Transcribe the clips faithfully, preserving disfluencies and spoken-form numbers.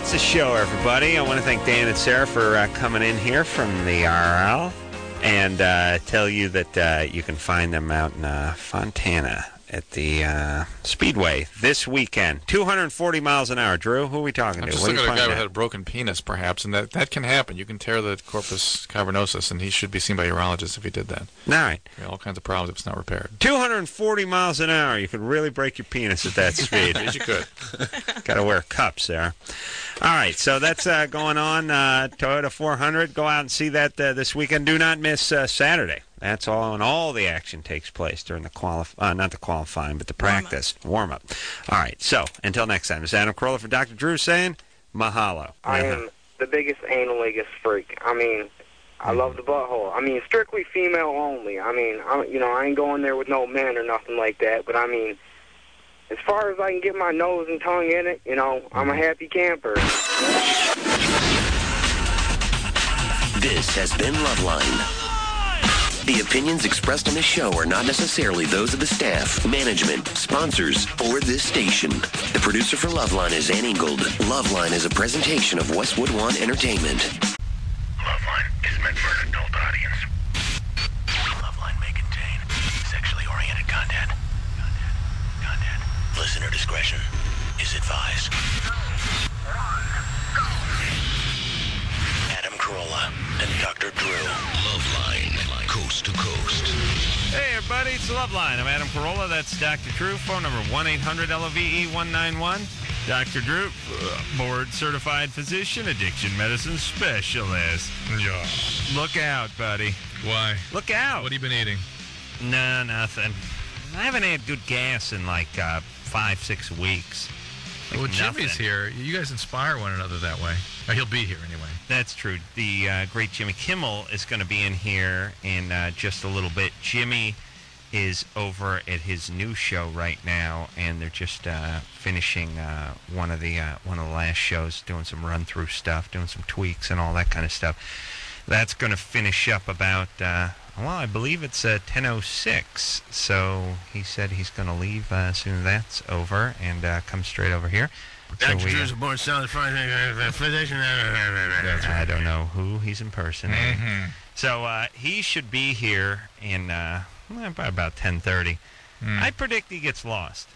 That's the show, everybody. I want to thank Dan and Sarah for uh, coming in here from the R L and uh, tell you that uh, you can find them out in uh, Fontana at the uh, Speedway this weekend. two hundred forty miles an hour. Drew, who are we talking I'm to? just What looking at a guy who who had a broken penis, perhaps, and that, that can happen. You can tear the corpus cavernosus, and he should be seen by a urologist if he did that. All right. Yeah, all kinds of problems if it's not repaired. two hundred forty miles an hour. You could really break your penis at that speed. Yes, you could. Got to wear cups there. All right, so that's uh, going on. Uh, Toyota four hundred. Go out and see that uh, this weekend. Do not miss uh, Saturday. That's all, and all the action takes place during the qualif- uh, not the qualifying, but the practice warm-up. All right, so until next time, this is Adam Carolla for Doctor Drew saying mahalo. I am the biggest analegous freak. I mean, I love the butthole. I mean, strictly female only. I mean, I, you know, I ain't going there with no men or nothing like that, but I mean, as far as I can get my nose and tongue in it, you know, I'm a happy camper. This has been Loveline. The opinions expressed on this show are not necessarily those of the staff, management, sponsors, or this station. The producer for Loveline is Ann Ingold. Loveline is a presentation of Westwood One Entertainment. Loveline is meant for an adult audience. Loveline may contain sexually oriented content. Content. Content. Listener discretion is advised. Adam Carolla and Doctor Drew. Loveline, coast to coast. Hey, everybody, it's the Love Line. I'm Adam Carolla. That's Doctor Drew. Phone number one eight hundred L O V E one nine one. Doctor Drew, board-certified physician, addiction medicine specialist. Yeah. Look out, buddy. Why? Look out. What have you been eating? No, nothing. I haven't had good gas in like uh, five, six weeks. Like well, nothing. Jimmy's here. You guys inspire one another that way. Or he'll be here anyway. That's true. The uh, great Jimmy Kimmel is going to be in here in uh, just a little bit. Jimmy is over at his new show right now, and they're just uh, finishing uh, one of the uh, one of the last shows, doing some run-through stuff, doing some tweaks and all that kind of stuff. That's going to finish up about, uh, well, I believe it's uh, ten oh six. So he said he's going to leave uh, as soon as that's over and uh, come straight over here. Doctor So we, Drew's a board solid physician. I don't know who he's impersonating. Mm-hmm. So uh, he should be here in uh, by about ten thirty. Mm. I predict he gets lost.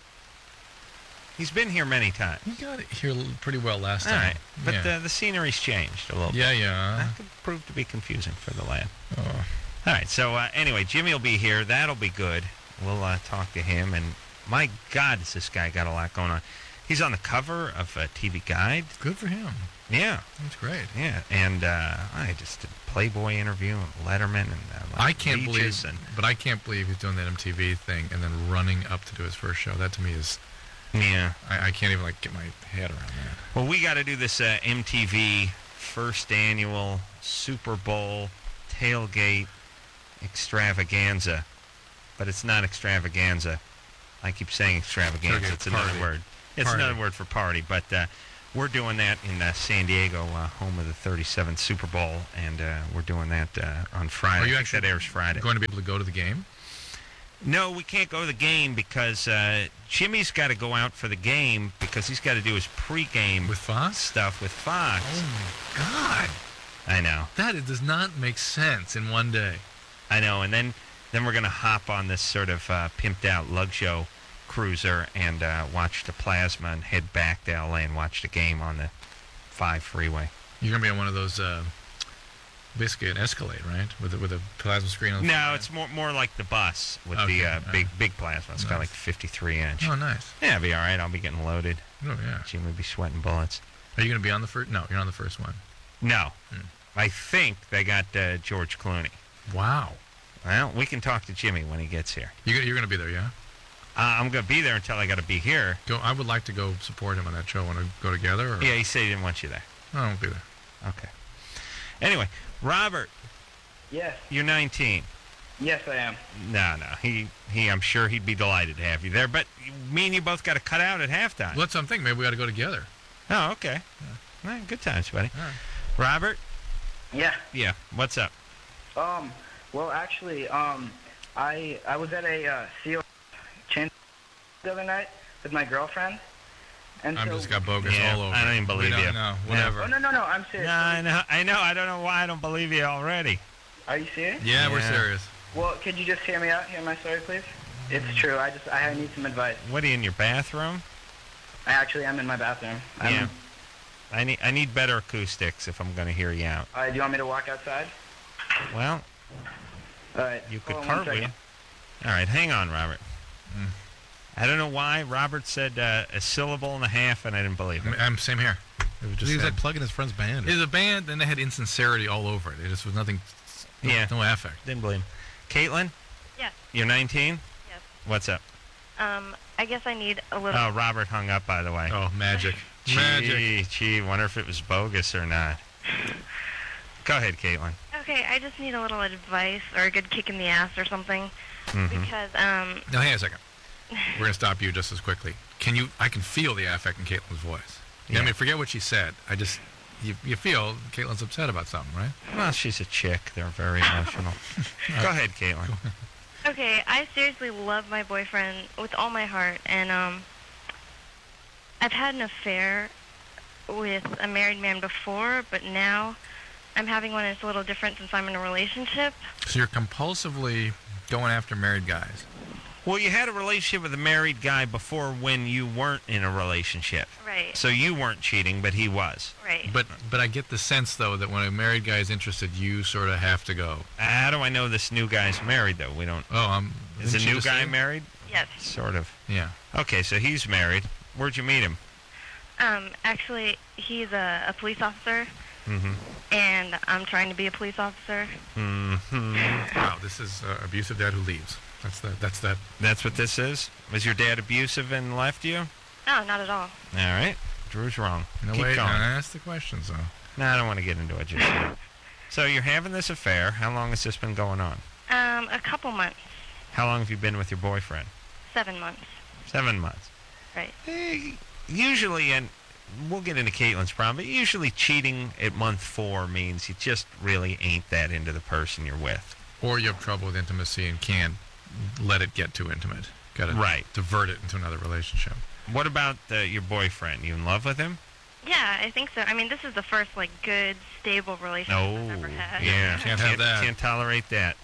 He's been here many times. He got it here pretty well last All time. right, but yeah. the, the scenery's changed a little Yeah, bit. yeah. That could prove to be confusing for the lad. Oh. All right, so uh, anyway, Jimmy will be here. That'll be good. We'll uh, talk to him. And my God, has this guy got a lot going on. He's on the cover of a T V Guide. Good for him. Yeah. That's great. Yeah, and uh, I just did a Playboy interview and Letterman and uh, like I can't Regis believe, and, but I can't believe he's doing that M T V thing and then running up to do his first show. That to me is, yeah. I, I can't even like get my head around that. Well, we got to do this uh, M T V first annual Super Bowl tailgate extravaganza, but it's not extravaganza. I keep saying extravaganza. Tailgate It's another party. word. It's Party. another word for party, but uh, we're doing that in uh, San Diego, uh, home of the thirty-seventh Super Bowl, and uh, we're doing that uh, on Friday. Are you I think actually that airs Friday. Going to be able to go to the game? No, we can't go to the game because uh, Jimmy's got to go out for the game because he's got to do his pregame With Fox? stuff with Fox. Oh, my God. I know. That it does not make sense in one day. I know, and then, then we're going to hop on this sort of uh, pimped-out lug show cruiser and uh, watch the plasma and head back to L A and watch the game on the five freeway. You're going to be on one of those, uh, basically an Escalade, right? With a, with a plasma screen on the No, front. it's more more like the bus with Okay, the uh, all big right. big plasma. It's got Nice. like fifty-three inch. Oh, nice. Yeah, it'll be all right. I'll be getting loaded. Oh, yeah. Jimmy will be sweating bullets. Are you going to be on the first? No, you're on the first one. No. Hmm. I think they got uh, George Clooney. Wow. Well, we can talk to Jimmy when he gets here. You, you're going to be there, yeah? Uh, I'm going to be there until I got to be here. Go. I would like to go support him on that show. Want to go together? Or? Yeah, he said he didn't want you there. I won't be there. Okay. Anyway, Robert, Yes, you're nineteen. yes I am. No, no. He, he. I'm sure he'd be delighted to have you there. But me and you both got to cut out at halftime. Well, that's what I'm thinking. Maybe we got to go together. Oh, okay. All right, good times, buddy. All right. Robert? Yeah. Yeah, what's up? Um. Well, actually, um, I I was at a uh, C O chain the other night with my girlfriend, And I'm so, just got bogus Yeah, all over. I don't even believe we don't you. know. Yeah. Whatever. Oh, no, no, no, I'm serious. No, I know, I know. I don't know why I don't believe you already. Are you serious? Yeah, we're Yeah. serious. Well, could you just hear me out? Hear my story, please? It's true. I just I need some advice. What are you in your bathroom? I actually am in my bathroom. I'm, Yeah. I need I need better acoustics if I'm going to hear you out. Uh, do you want me to walk outside? Well, All right. you could hold on one cartwheel. second. All right, hang on, Robert. I don't know why Robert said uh, a syllable and a half, and I didn't believe it. I'm same here. It was just He was sad. like plugging his friend's band. It was a band, and they had insincerity all over it. It just was nothing. No, Yeah. No affect. Didn't believe him. Caitlin, Yes. you're nineteen? Yes. What's up? Um, I guess I need a little. Oh, Robert hung up, by the way. Oh, magic. Gee, Magic. gee, wonder if it was bogus or not. Go ahead, Caitlin. Okay, I just need a little advice or a good kick in the ass or something Mhm. because um, Now, hang on a second. We're going to stop you just as quickly. Can you? I can feel the affect in Caitlin's voice. Yeah. I Yeah. mean, forget what she said. I just, you, you feel Caitlin's upset about something, right? Well, she's a chick. They're very emotional. Go ahead, Caitlin. okay, I seriously love my boyfriend with all my heart, and um, I've had an affair with a married man before, but now I'm having one that's a little different since I'm in a relationship. So you're compulsively going after married guys. Well, you had a relationship with a married guy before when you weren't in a relationship. Right. So you weren't cheating, but he was. Right. But but I get the sense, though, that when a married guy is interested, you sort of have to go. How do I know this new guy's married, though? We don't. Oh, um, Is the didn't you new just guy say- married? Yes. Sort of. Yeah. Okay, so he's married. Where'd you meet him? Um, actually, he's a, a police officer, Mm-hmm. and I'm trying to be a police officer. Mm-hmm. Wow, this is uh, abusive dad who leaves. That's that. That's that. That's what this is? Was your dad abusive and left you? No, not at all. All right. Drew's wrong. No, Keep wait. going. No, ask the questions, though. No, I don't want to get into it just yet. So you're having this affair. How long has this been going on? Um, a couple months. How long have you been with your boyfriend? Seven months. Seven months. Right. Eh, usually, and we'll get into Caitlin's problem, but usually cheating at month four means you just really ain't that into the person you're with. Or you have trouble with intimacy and can't let it get too intimate. Got to Right. divert it into another relationship. What about uh, your boyfriend? You in love with him? Yeah, I think so. I mean, this is the first, like, good, stable relationship Oh, I've ever had. yeah. Can't have that. Can't tolerate that.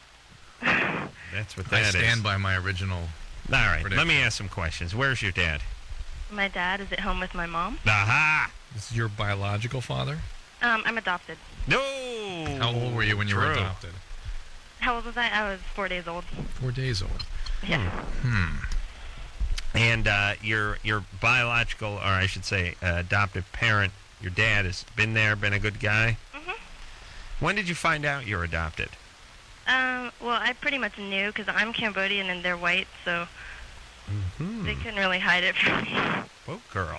That's what I that is. stand by my original. All right, let prediction. me ask some questions. Where's your dad? My dad is at home with my mom. Aha! This is your biological father? Um, I'm adopted. No! How old were you when you were Drew. adopted? How old was I? I was four days old. Four days old. Yeah. Hmm. And uh, your your biological, or I should say, uh, adoptive parent, your dad, has been there, been a good guy. Mhm. When did you find out you're adopted? Um, well, I pretty much knew because I'm Cambodian and they're white, so Mm-hmm. they couldn't really hide it from me. Whoa, girl.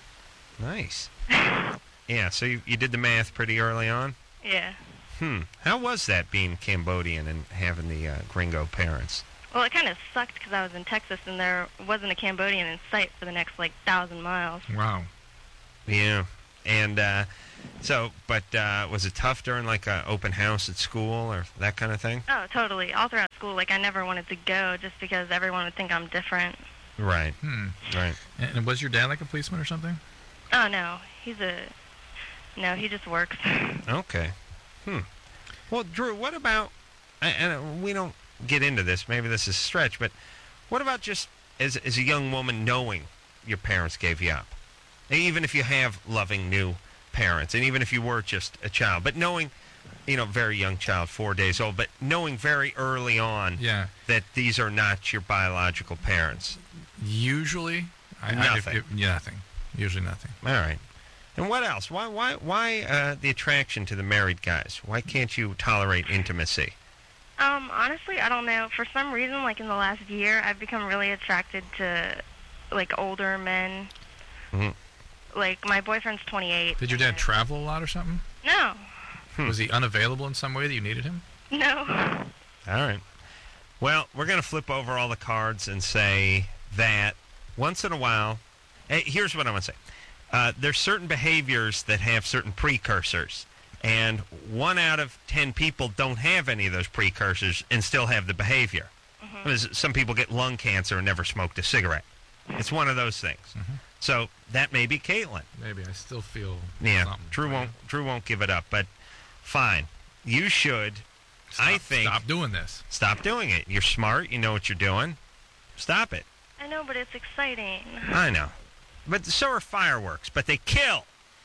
Nice. Yeah, so you, you did the math pretty early on? Yeah. Hmm. How was that being Cambodian and having the uh, gringo parents? Well, it kind of sucked because I was in Texas and there wasn't a Cambodian in sight for the next, like, thousand miles. Wow. Yeah. And uh, so, but uh, was it tough during like an open house at school or that kind of thing? Oh, totally. All throughout school, like, I never wanted to go just because everyone would think I'm different. Right. Hmm. Right. And was your dad like a policeman or something? Oh, no. He's a... No, he just works. Okay. Hmm. Well, Drew, what about, and uh, we don't get into this, maybe this is a stretch, but what about just as, as a young woman knowing your parents gave you up? Even if you have loving new parents, and even if you were just a child, but knowing, you know, very young child, four days old, but knowing very early on Yeah. that these are not your biological parents. Usually, I, Nothing. I, if, if, yeah, nothing. Usually nothing. All right. And what else? Why why why uh, the attraction to the married guys? Why can't you tolerate intimacy? Um, honestly, I don't know. For some reason, like, in the last year, I've become really attracted to, like, older men. Mhm. Like, my boyfriend's twenty-eight. Did your dad and- travel a lot or something? No. Hmm. Was he unavailable in some way that you needed him? No. All right. Well, we're going to flip over all the cards and say that once in a while, hey, here's what I want to say. Uh, there's certain behaviors that have certain precursors, and one out of ten people don't have any of those precursors and still have the behavior. Mhm. Because some people get lung cancer and never smoked a cigarette. It's one of those things. Mhm. So that may be Caitlin. Maybe I still feel Yeah, something. Drew won't. Drew won't give it up. But fine, you should. Stop, I think stop doing this. Stop doing it. You're smart. You know what you're doing. Stop it. I know, but it's exciting. I know. But so are fireworks. But they kill.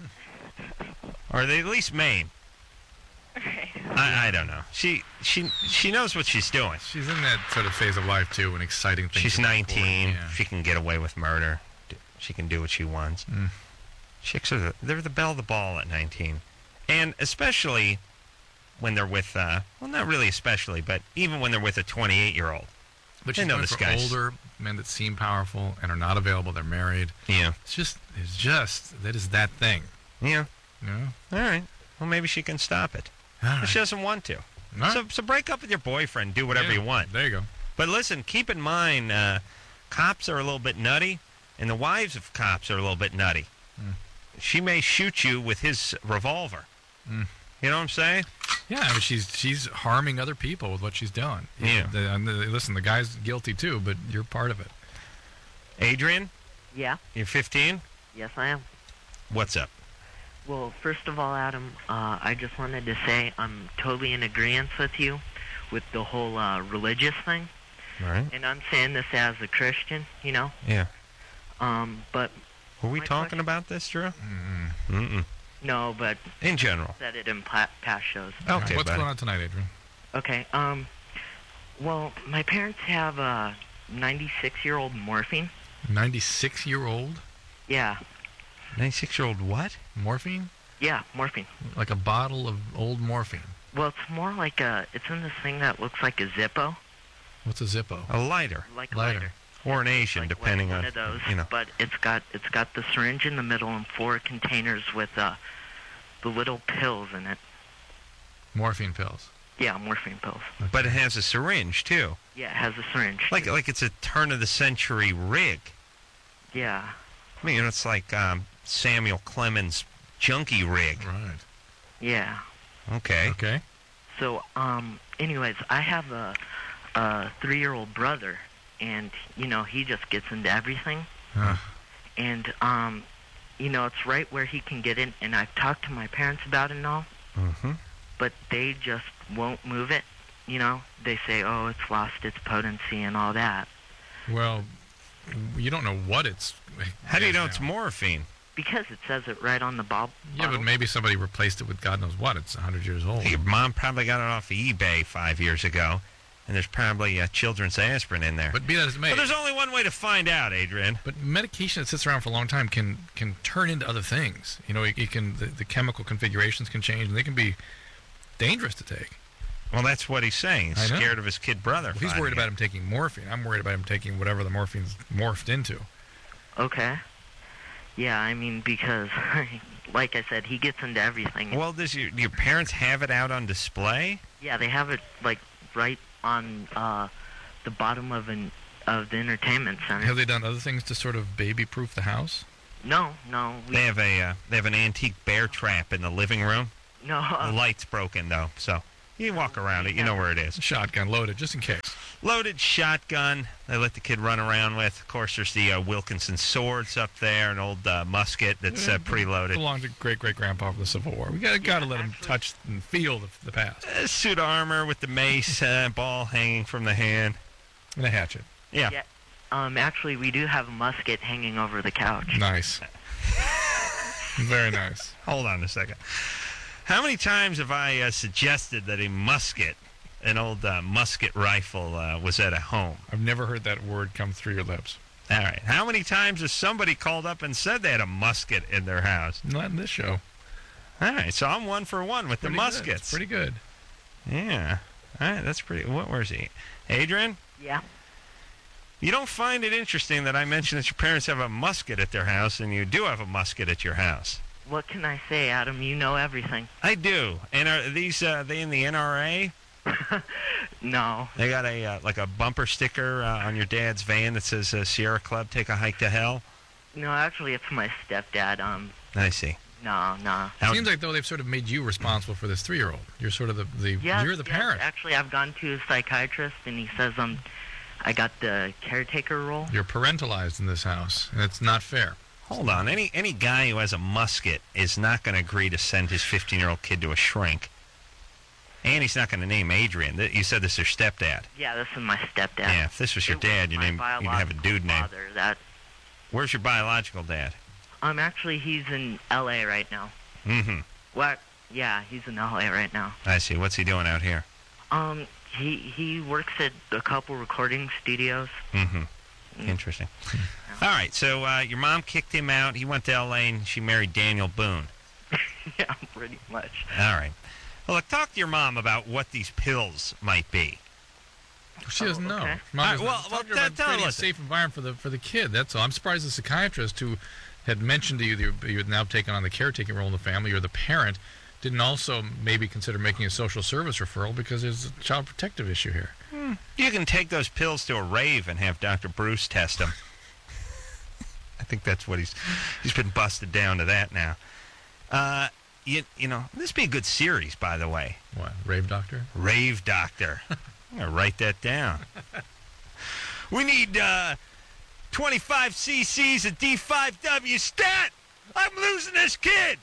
Or they at least maim. Right. I, I don't know. She she she knows what she's doing. She's in that sort of phase of life too, when exciting things. She's are going nineteen. forward. Yeah. She can get away with murder. D- She can do what she wants. Mm. Chicks are the, they're the belle of the ball at nineteen, and especially when they're with uh, well, not really especially, but even when they're with a twenty-eight year old. But They she's know going this for guy's- older men that seem powerful and are not available. They're married. Yeah. It's just, it's just that is that thing. Yeah. You know? All right. Well, maybe she can stop it. All But right. she doesn't want to. All right. So so break up with your boyfriend. Do whatever Yeah, you want. There you go. But listen, keep in mind, uh, cops are a little bit nutty, and the wives of cops are a little bit nutty. Mm. She may shoot you with his revolver. Mm. You know what I'm saying? Yeah, I mean, she's she's harming other people with what she's doing. Yeah. The, and the, listen, the guy's guilty too, but you're part of it. Adrian, Yeah, you're fifteen? yes I am. What's up? Well, first of all, Adam, uh, I just wanted to say I'm totally in agreement with you with the whole uh, religious thing. All right. And I'm saying this as a Christian, you know. Yeah. Um, but Were we My talking question- about this, Drew? Mm-mm. Mm-mm. no, but In general. said it in pla- past shows. Okay, What's buddy. going on tonight, Adrian? Okay. Um, well, my parents have a ninety-six-year-old morphine. ninety-six-year-old Yeah, ninety-six-year-old what? morphine? yeah, morphine. Like a bottle of old morphine. Well, it's more like a. It's in this thing that looks like a Zippo, What's a Zippo? A lighter. like a Lighter. lighter. Or an Asian, Like depending one on, of those, you know. but it's got it's got the syringe in the middle and four containers with uh, the little pills in it. Morphine pills. Yeah, morphine pills. But it has a syringe, too. Yeah, it has a syringe. Like like it's a turn-of-the-century rig. Yeah, I mean, it's like um, Samuel Clemens' junkie rig. Right. yeah. Okay. Okay. So, um, anyways, I have a, a three-year-old brother, and you know he just gets into everything, Uh, and um, you know it's right where he can get in. And I've talked to my parents about it and all, Mm-hmm. but they just won't move it. You know, they say, "Oh, it's lost its potency and all that." well, you don't know what it's. How do you is know it's now. morphine? Because it says it right on the bob. Yeah, but maybe somebody replaced it with God knows what. It's one hundred years old. Your mom probably got it off of eBay five years ago, and there's probably uh, children's aspirin in there. But be that as it may, But there's only one way to find out, Adrian. but medication that sits around for a long time can can turn into other things. You know, it, it can the, the chemical configurations can change, and they can be dangerous to take. Well, that's what he's saying. He's I know. scared of his kid brother. Well, he's finding worried about it. him taking morphine. I'm worried about him taking whatever the morphine's morphed into. Okay. Yeah, I mean because, like I said, he gets into everything. Well, does your, do your parents have it out on display? Yeah, they have it like right on uh, the bottom of an of the entertainment center. Have they done other things to sort of baby-proof the house? No, no, we, They have a uh, they have an antique bear trap in the living room. no. The Uh, light's broken though, so you walk around it. You know where it is. A shotgun loaded, just in case. Loaded shotgun. They let the kid run around with. Of course, there's the uh, Wilkinson swords up there, an old uh, musket that's uh, preloaded. Belonged to great-great-grandpa for the Civil War. We got got to let him touch and feel the, the past. A suit of armor with the mace, uh, ball hanging from the hand. And a hatchet. Yeah. Yeah. Um, actually, we do have a musket hanging over the couch. Nice. Very nice. Hold on a second. How many times have I uh, suggested that a musket, an old uh, musket rifle, uh, was at a home? I've never heard that word come through your lips. All right. How many times has somebody called up and said they had a musket in their house? Not in this show. All right. So I'm one for one with Pretty the good. muskets. It's pretty good. Yeah. All right. That's pretty. What? Where's he? Adrian? Yeah. You don't find it interesting that I mentioned that your parents have a musket at their house, and you do have a musket at your house? What can I say, Adam? You know everything. I do. And are these uh, they in the N R A? No. They got a uh, like a bumper sticker uh, on your dad's van that says uh, Sierra Club, take a hike to hell. No, actually, it's my stepdad. Um, I see. no, no. How- Seems like though they've sort of made you responsible for this three-year-old. You're sort of the, the Yes, you're the yes, parent. Actually, I've gone to a psychiatrist, and he says um, I got the caretaker role. You're parentalized in this house, and it's not fair. Hold on. Any any guy who has a musket is not going to agree to send his fifteen-year-old kid to a shrink. And he's not going to name Adrian. Th- You said this is your stepdad. Yeah, this is my stepdad. Yeah, if this was your It was dad, your my name, you'd have a dude biological name. father. That, Where's your biological dad? um, actually, he's in L A right now. Mm-hmm. What? Yeah, he's in L A right now. I see. What's he doing out here? Um, he he works at a couple recording studios. Mm-hmm. Interesting. All right, so uh, your mom kicked him out. He went to L A and she married Daniel Boone. Yeah, pretty much. All right. Well, look, talk to your mom about what these pills might be. She doesn't know. okay. Mom All right, doesn't- well, talk well, to her tell- about tell creating a us- safe environment for the for the kid. That's all. I'm surprised the psychiatrist who had mentioned to you that you had now taken on the caretaking role in the family, or the parent, didn't also maybe consider making a social service referral because there's a child protective issue here. You can take those pills to a rave and have Doctor Bruce test them. I think that's what he's he's been busted down to that now. Uh, you you know this would be a good series, by the way. What, rave doctor? Rave Doctor. I'm gonna write that down. We need uh, twenty-five cc's of D five W stat. I'm losing this kid.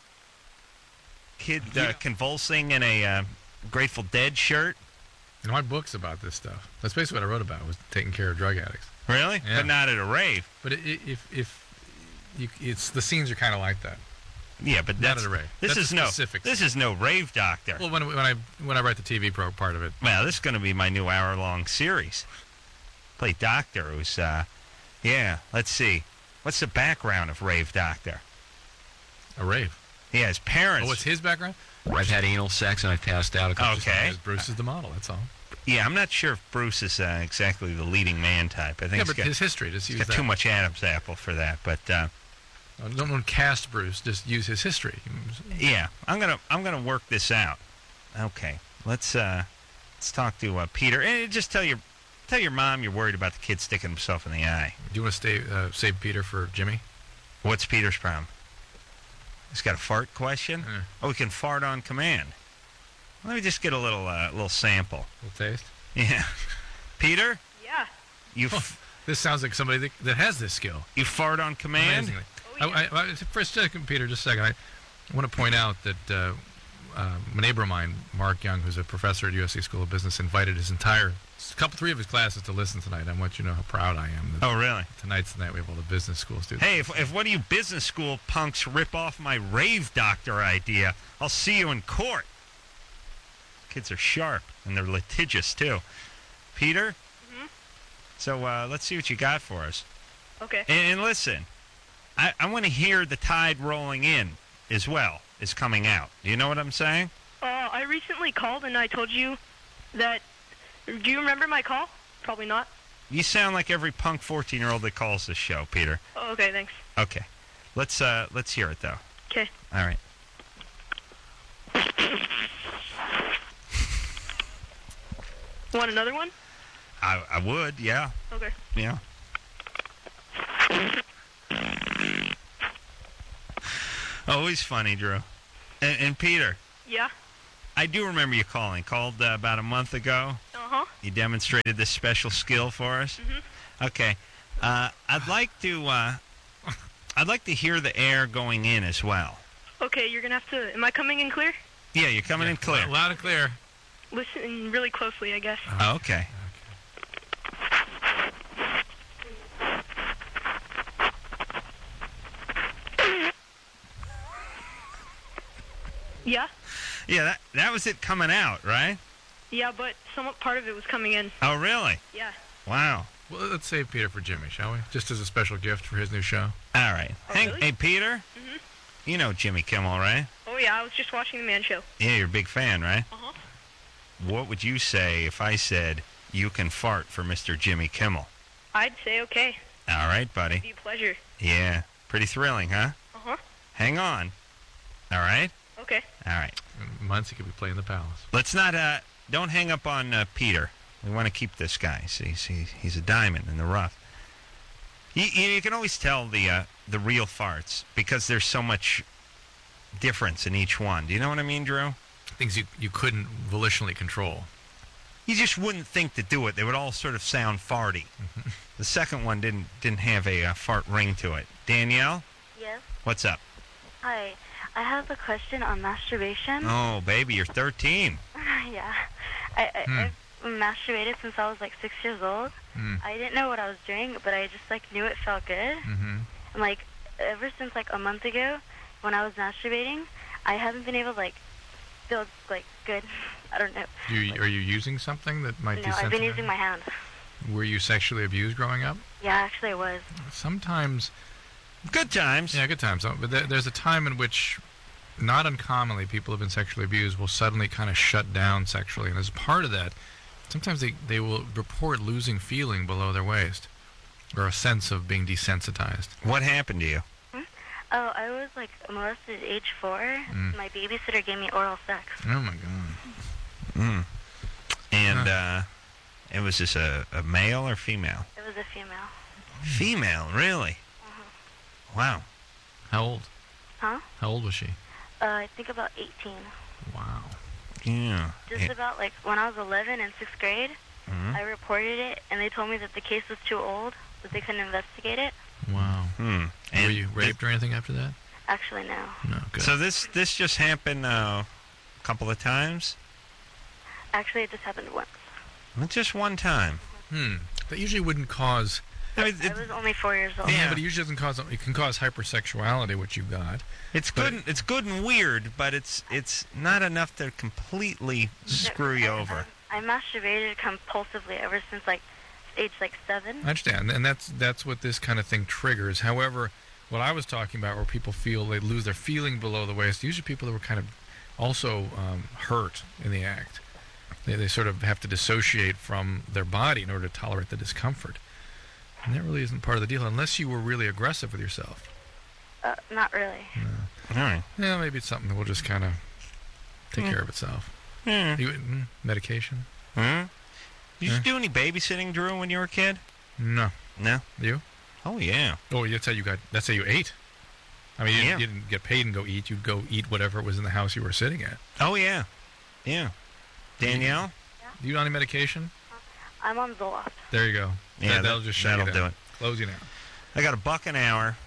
Kid uh, convulsing in a uh, Grateful Dead shirt. You know, my book's about this stuff. That's basically what I wrote about, was taking care of drug addicts. Really? Yeah. But not at a rave. But i- i- if if you, it's the scenes are kind of like that. Yeah, but Not that's at a rave. This That's is a no specific this is no Rave Doctor. Well, when when I when I write the T V pro part of it, Well, this is going to be my new hour-long series. Play Doctor, who's, uh, yeah, let's see. What's the background of Rave Doctor? a rave. Yeah, his parents. Oh, what's his background? I've had anal sex and I've passed out a couple Okay. times. Bruce is the model. That's all. Yeah, I'm not sure if Bruce is uh, exactly the leading man type. I think Yeah, he's but got, his history. Just he's use got that. too much Adam's apple for that. But uh, Don't, don't cast Bruce. Just use his history. yeah, I'm gonna I'm gonna work this out. Okay, let's uh, let's talk to uh, Peter and just tell your tell your mom you're worried about the kid sticking himself in the eye. Do you want to stay uh, save Peter for Jimmy? What's Peter's problem? He's got a fart question. Yeah. Oh, we can fart on command. Let me just get a little uh, little sample. Little taste. Yeah, Peter, Yeah. you f- This sounds like somebody that, that has this skill. you fart on command. Amazingly. Oh, yeah. I, I, I- for a second, Peter, just a second. I want to point out that uh, uh, a neighbor of mine, Mark Young, who's a professor at U S C School of Business, invited his entire, a couple, three of his classes to listen tonight. I want you to know how proud I am. That Oh, really? Tonight's the night we have all the business school students. Hey, if, if one of you business school punks rip off my Rave Doctor idea, I'll see you in court. Kids are sharp, and they're litigious, too. Peter? Mhm. So uh, let's see what you got for us. Okay. And, and listen, I, I want to hear the tide rolling in as well is coming out. Do you know what I'm saying? Uh, I recently called and I told you that. Do you remember my call? Probably not. You sound like every punk fourteen-year-old that calls this show, Peter. Oh, okay, thanks. Okay. Let's uh, let's hear it, though. Okay. All right. Want another one? I, I would, yeah. Okay. Yeah. Always funny, Drew. And, and Peter, Yeah. I do remember you calling. Called uh, about a month ago. Uh-huh. You demonstrated this special skill for us. Mhm. Okay. Uh, I'd like to. Uh, I'd like to hear the air going in as well. Okay, you're gonna have to. Am I coming in clear? Yeah, you're coming in clear. Loud and clear. Listen really closely, I guess. Oh, okay. Yeah. Yeah, that that was it coming out, right? Yeah, but some part of it was coming in. Oh, really? Yeah. Wow. Well, let's save Peter for Jimmy, shall we? Just as a special gift for his new show. All right. Oh, Hang, really? Hey, Peter. Mhm. You know Jimmy Kimmel, right? Oh yeah, I was just watching the Man Show. Yeah, you're a big fan, right? Uh huh. What would you say if I said you can fart for Mister Jimmy Kimmel? I'd say okay. All right, buddy. It'd be a pleasure. Yeah, pretty thrilling, huh? Uh huh. Hang on. All right? Okay. All right. In months he could be playing the Palace. Let's not, uh, don't hang up on uh, Peter. We want to keep this guy. See, see, he's a diamond in the rough. You, you, you can always tell the, uh, the real farts because there's so much difference in each one. Do you know what I mean, Drew? Things you, you couldn't volitionally control. You just wouldn't think to do it. They would all sort of sound farty. The second one didn't didn't have a uh, fart ring to it. Danielle, Yes. what's up? Hi. I have a question on masturbation. Oh, baby, you're thirteen. Yeah. I, I, Hmm. I've masturbated since I was like six years old. Hmm. I didn't know what I was doing, but I just like knew it felt good. Mm-hmm. And like ever since like a month ago, when I was masturbating, I haven't been able to like feel like good. I don't know. Do you, are you using something that might No, I've been desensitize? using my hand. Were you sexually abused growing up? Yeah, actually I was. Sometimes. Good times. Yeah, good times. But there, there's a time in which, not uncommonly, people who have been sexually abused will suddenly kind of shut down sexually. And as part of that, sometimes they, they will report losing feeling below their waist or a sense of being desensitized. What happened to you? Hmm? Oh, I was like molested at age four. Mm. My babysitter gave me oral sex. Oh, my God. Mm. And uh, it was this a, a male or female? It was a female. Female, really? Wow. How old? Huh? How old was she? Uh, I think about eighteen. Wow. Yeah. Just about like when I was eleven in sixth grade, Mhm. I reported it, and they told me that the case was too old, that they couldn't investigate it. Wow. Hmm. Were you raped or anything after that? Actually, no. No, good. So this this just happened uh, a couple of times? Actually, it just happened once. Well, just one time. Hmm. That usually wouldn't cause... I mean, I was only four years old. Yeah, but it usually doesn't cause... It can cause hypersexuality, which you got. It's But good. And, it's good and weird, but it's it's not enough to completely screw you over. I masturbated compulsively ever since like age like seven. I understand, and that's that's what this kind of thing triggers. However, what I was talking about, where people feel they lose their feeling below the waist, usually people that were kind of also um, hurt in the act. They, they sort of have to dissociate from their body in order to tolerate the discomfort. And that really isn't part of the deal, unless you were really aggressive with yourself. Uh, not really. All right. Yeah, maybe it's something that will just kind of take Hmm. care of itself. Hmm. You, mm, medication? Hmm? Did you Huh? do any babysitting, Drew, when you were a kid? No. No. You? Oh yeah. Oh, that's how you got. That's how you ate. I mean, you, Yeah. didn't, you didn't get paid and go eat. You'd go eat whatever was in the house you were sitting at. Oh yeah. Yeah. Danielle? You on any medication? I'm on Zoloft. There you go. Yeah, That, that'll that- just shut that'll you down. do Close you down. I got a buck an hour.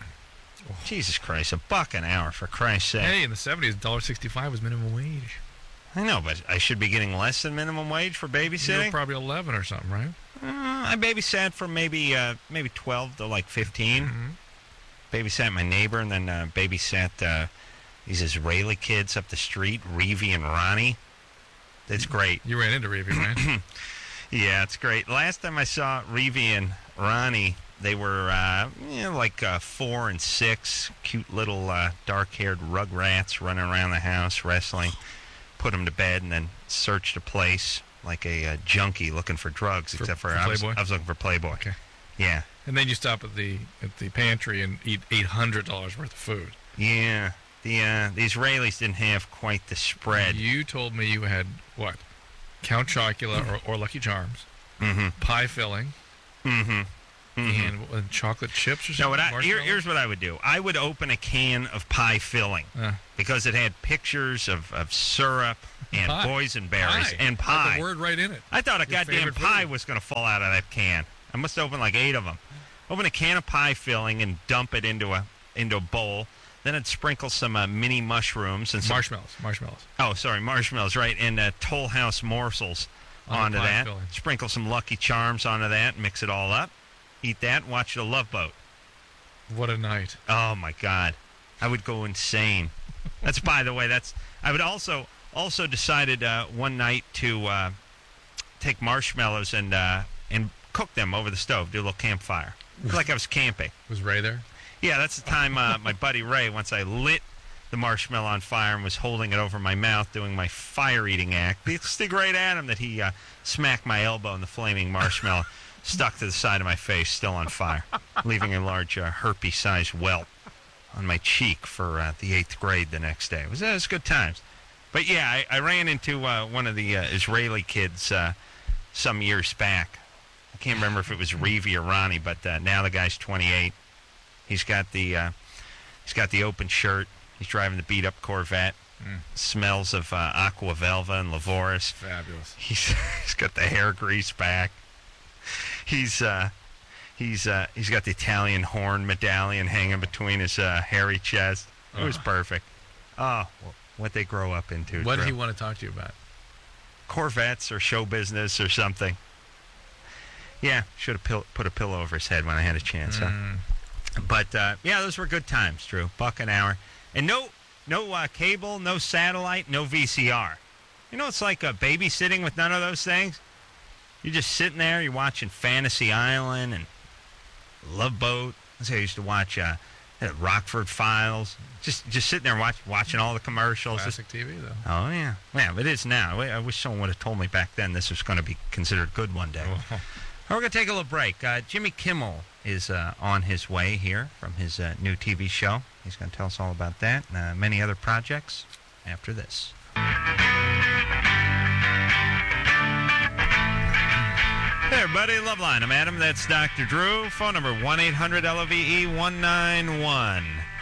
Jesus Christ, a buck an hour, for Christ's sake. Hey, in the seventies, one dollar sixty-five was minimum wage. I know, but I should be getting less than minimum wage for You were babysitting. probably eleven or something, right? Uh, I babysat from maybe uh, maybe twelve to like fifteen. Mm-hmm. Babysat my neighbor, and then uh, babysat uh, these Israeli kids up the street, Revi and Ronnie. It's great. You ran into Revi, right? Yeah, it's great. Last time I saw Revi and Ronnie, they were uh, you know, like uh, four and six, cute little uh, dark-haired rugrats running around the house, wrestling. Put them to bed, and then searched a place like a uh, junkie looking for drugs, For- except for, for I, was, Playboy? I was looking for Playboy. Okay. Yeah. And then you stop at the at the pantry and eat eight hundred dollars worth of food. Yeah. The uh, the Israelis didn't have quite the spread. You told me you had, what? Count Chocula or, or Lucky Charms. Mm-hmm. Pie filling. Mm-hmm. Mm-hmm. And, and chocolate chips or something? No, what I, here, Marshmallows? here's what I would do. I would open a can of pie filling Uh. because it had pictures of, of syrup and Pie. boysenberries Pie. and Had pie. the word right in it. I thought a Your goddamn favorite pie food. was going to fall out of that can. I must have opened like eight of them. Open a can of pie filling and dump it into a into a bowl. Then I'd sprinkle some uh, mini mushrooms and some Marshmallows. Marshmallows. Oh, sorry, marshmallows, right, and uh, Toll House morsels On the onto pie that. filling. Sprinkle some Lucky Charms onto that, mix it all up. Eat that, watch The Love Boat. What a night. Oh my God, I would go insane. That's, by the way, that's. I would also also decided uh, one night to uh, take marshmallows and uh, and cook them over the stove, do a little campfire, like I was camping. Was Ray there? Yeah, that's the time uh, my buddy Ray, once I lit the marshmallow on fire and was holding it over my mouth doing my fire-eating act. It's the great Adam that he uh, smacked my elbow and the flaming marshmallow stuck to the side of my face, still on fire, leaving a large uh, herpes-sized welt on my cheek for uh, the eighth grade the next day. It was, uh, it was good times. But yeah, I, I ran into uh, one of the uh, Israeli kids uh, some years back. I can't remember if it was Revi or Ronnie, but uh, now the guy's twenty-eight. He's got the uh, he's got the open shirt. He's driving the beat-up Corvette. Mm. Smells of uh, Aqua Velva and Lavoris. Fabulous. He's he's got the hair grease back. He's uh, He's uh, he's got the Italian horn medallion hanging between his uh, hairy chest. It was Uh. perfect. Oh, wh- what they grow up into. What did Drew. he want to talk to you about? Corvettes or show business or something. Yeah, should have pill- put a pillow over his head when I had a chance. Huh? Mm. But uh, yeah, those were good times, Drew. Buck an hour, and no, no uh, cable, no satellite, no V C R. You know, it's like uh, babysitting with none of those things. You're just sitting there, you're watching Fantasy Island and Love Boat. That's how I used to watch uh, uh, Rockford Files. Just, just sitting there watch, watching all the commercials. Classic T V, though. Oh yeah, yeah, but it is now. I wish someone would have told me back then this was going to be considered good one day. Oh. We're going to take a little break. Uh, Jimmy Kimmel is uh, on his way here from his uh, new T V show. He's going to tell us all about that and uh, many other projects after this. Hey, everybody. Loveline. I'm Adam. That's Doctor Drew. Phone number one eight hundred L O V E one nine one.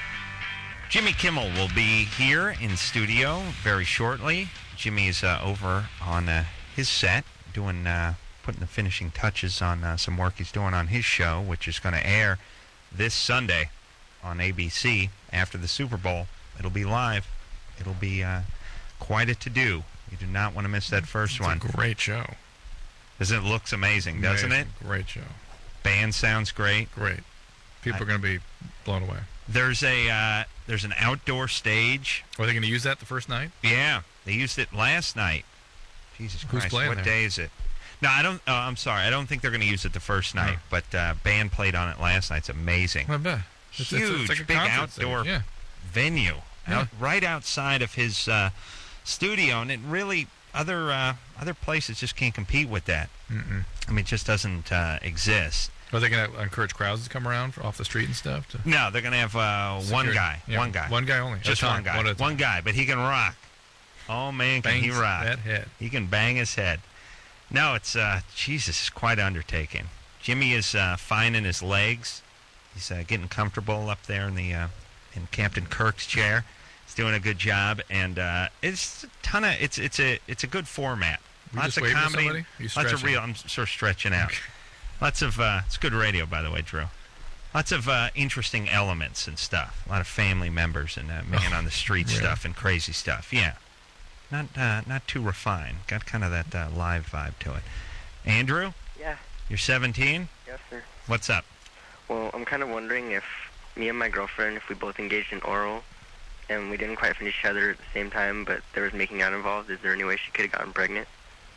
Jimmy Kimmel will be here in studio very shortly. Jimmy is uh, over on uh, his set doing... Uh, putting the finishing touches on uh, some work he's doing on his show, which is going to air this Sunday on A B C after the Super Bowl. It'll be live. It'll be uh, quite a to-do. You do not want to miss that first It's one. a great show. Because it looks amazing, doesn't Amazing. it? Great show. Band sounds great. Great. People I- are going to be blown away. There's a uh, there's an outdoor stage. Are they going to use that the first night? Yeah, they used it last night. Jesus Who's Christ, playing what there? day is it? No, I don't. Uh, I'm sorry. I don't think they're going to use it the first night. Oh. But uh, band played on it last night. It's amazing. I bet. It's- Huge, it's- it's like a big concert outdoor stage, yeah. venue, Yeah. out, right outside of his uh, studio, and it really other uh, other places just can't compete with that. Mm-mm. I mean, it just doesn't uh, exist. Are they going to encourage crowds to come around for, off the street and stuff? To No, they're going to have uh, one Security. guy. Yeah, One guy. One guy only. Just At a one time. guy. One, at a One time. guy, but he can rock. Oh man, can he Bangs rock? that head. He can bang his head. No, it's uh, Jesus, it's quite an undertaking. Jimmy is uh, finding his legs. He's uh, getting comfortable up there in the uh, in Captain Kirk's chair. He's doing a good job, and uh, it's a ton of it's it's a it's a good format. You Lots just of waving at comedy, somebody? You lots of stretching? real. I'm sort of stretching out. Lots of uh, it's good radio, by the way, Drew. Lots of uh, interesting elements and stuff. A lot of family members and uh, man on the street yeah. stuff and crazy stuff. Yeah. Not uh, not too refined. Got kind of that uh, live vibe to it. Andrew, Yeah, you're seventeen. yes, sir. What's up? Well, I'm kind of wondering if me and my girlfriend, if we both engaged in oral, and we didn't quite finish each other at the same time, but there was making out involved, is there any way she could have gotten pregnant?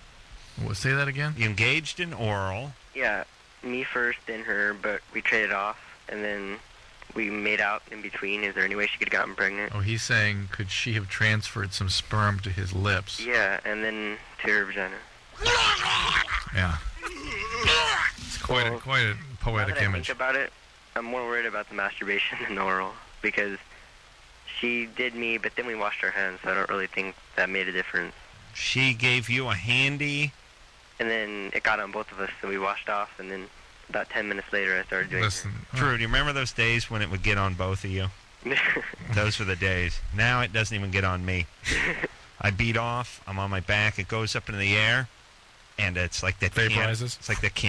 What, say that again? You engaged in oral. Yeah, me first, then her, but we traded off, and then we made out in between. Is there any way she could have gotten pregnant? Oh, he's saying, could she have transferred some sperm to his lips? Yeah, and then to her vagina. Yeah. It's quite a, Well, quite a Now poetic that I image. think about it, I'm more worried about the masturbation than the oral, because she did me, but then we washed our hands, so I don't really think that made a difference. She gave you a handy. And then it got on both of us, so we washed off, and then about ten minutes later I started doing Listen, Drew, do you remember those days when it would get on both of you? it. Those were the days. Now it doesn't even get on me. I beat off. I'm on my back. It goes up into the air, and it's like that. Cam- Vaporizes? it's like the. Cam-